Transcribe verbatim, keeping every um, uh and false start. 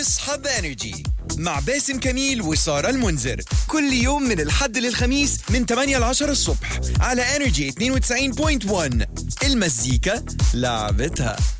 اصحى بانرجي مع باسم كميل وسارة المنذر كل يوم من الحد للخميس من ثمانية ل عشرة الصبح على انرجي اثنين وتسعين فاصلة واحد. المزيكا لعبتها.